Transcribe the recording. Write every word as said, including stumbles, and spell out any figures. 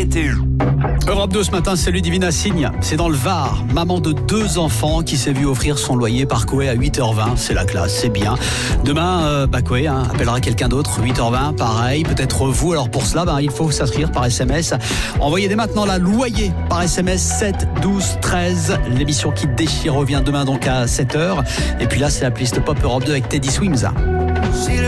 météo. Europe deux ce matin, c'est Ludivina Signe. C'est dans le Var. Maman de deux enfants qui s'est vue offrir son loyer par Coé à huit heures vingt. C'est la classe, c'est bien. Demain, euh, bah Coé hein, appellera quelqu'un d'autre. huit heures vingt, pareil. Peut-être vous. Alors pour cela, bah, il faut s'inscrire par S M S. Envoyez dès maintenant la loyer par S M S sept douze treize. L'émission qui déchire revient demain donc à sept heures. Et puis là, c'est la playlist Pop Europe deux avec Teddy Swims.